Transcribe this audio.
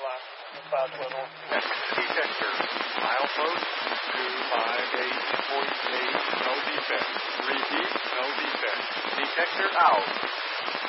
Detector, milepost 258.8, no defect. Repeat, no defect. Detector out.